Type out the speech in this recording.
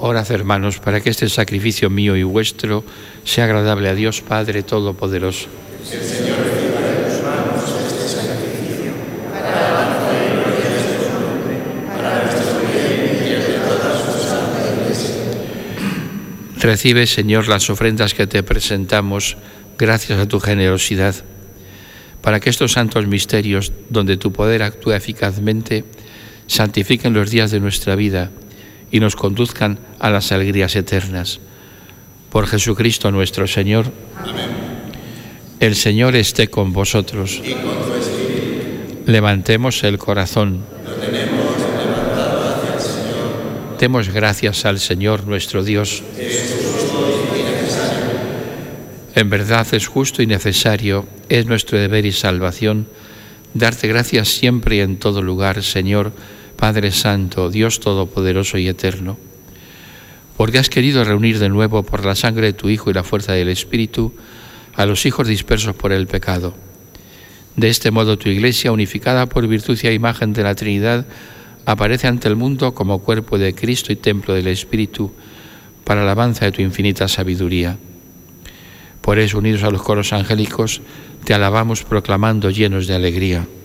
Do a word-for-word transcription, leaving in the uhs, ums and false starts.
Orad, hermanos, para que este sacrificio mío y vuestro sea agradable a Dios Padre Todopoderoso. El Señor reciba de tus manos este sacrificio, para la alabanza y gloria de su nombre, para nuestro bien y el de toda su santa Iglesia. Recibe, Señor, las ofrendas que te presentamos gracias a tu generosidad, para que estos santos misterios, donde tu poder actúa eficazmente, santifiquen los días de nuestra vida y nos conduzcan a las alegrías eternas. Por Jesucristo nuestro Señor. Amén. El Señor esté con vosotros. Y con tu espíritu. Levantemos el corazón. Lo tenemos levantado hacia el Señor. Demos gracias al Señor nuestro Dios. Es justo y necesario. En verdad es justo y necesario, es nuestro deber y salvación, darte gracias siempre y en todo lugar, Señor, Padre Santo, Dios Todopoderoso y Eterno, porque has querido reunir de nuevo por la sangre de tu Hijo y la fuerza del Espíritu a los hijos dispersos por el pecado. De este modo tu Iglesia, unificada por virtud y imagen de la Trinidad, aparece ante el mundo como cuerpo de Cristo y templo del Espíritu, para alabanza de tu infinita sabiduría. Por eso, unidos a los coros angélicos, te alabamos proclamando llenos de alegría.